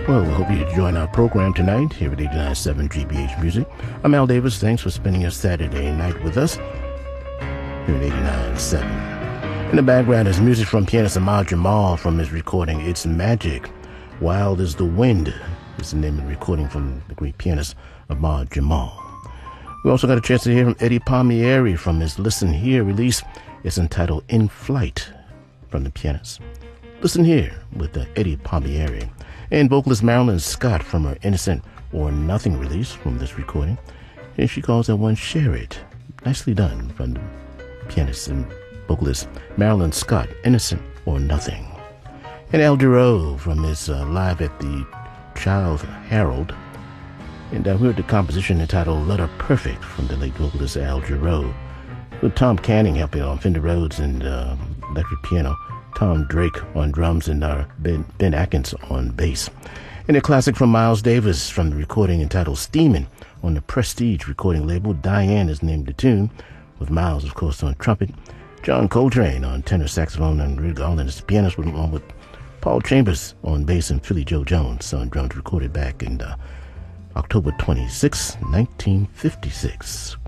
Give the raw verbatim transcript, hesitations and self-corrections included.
Well, we hope you join our program tonight here at eighty-nine point seven G B H Music. I'm Al Davis. Thanks for spending your Saturday night with us here at eighty-nine point seven. In the background is music from pianist Ahmad Jamal from his recording It's Magic. Wild as the Wind is the name of the recording from the great pianist Ahmad Jamal. We also got a chance to hear from Eddie Palmieri from his Listen Here release. It's entitled In Flight from the pianist. Listen Here with uh, Eddie Palmieri. And vocalist Marilyn Scott from her Innocent or Nothing release from this recording. And she calls that one Share It. Nicely done from the pianist and vocalist Marilyn Scott, Innocent or Nothing. And Al Jarreau from his uh, Live at the Child Herald. And uh, we heard the composition entitled Letter Perfect from the late vocalist Al Jarreau, with Tom Canning helping on Fender Rhodes and uh, electric piano, Tom Drake on drums, and uh, Ben, Ben Atkins on bass. And a classic from Miles Davis from the recording entitled Steamin' on the Prestige recording label. Diane is named the tune, with Miles, of course, on trumpet, John Coltrane on tenor saxophone, and Rick Garland as the pianist, along with Paul Chambers on bass and Philly Joe Jones on drums, recorded back in uh, October twenty-sixth, nineteen fifty-six.